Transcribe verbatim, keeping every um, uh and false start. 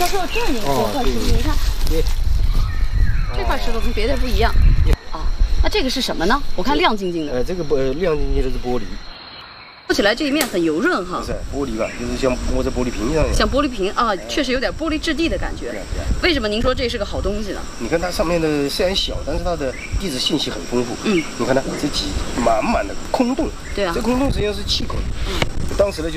教授，这里这块石头，你看， 对， 这块石头跟别的不一样。啊，那这个是什么呢？我看亮晶晶的。 呃，这个玻亮晶晶的是玻璃。 摸起来这一面很油润哈， 不是玻璃吧，就是像摸在玻璃瓶上一样， 像玻璃瓶啊，确实有点玻璃质地的感觉。为什么您说这是个好东西呢？ 你看它上面的虽然小，但是它的地质信息很丰富。 嗯， 你看它这几满满的空洞， 对啊， 这空洞实际上是气孔。嗯，当时呢就。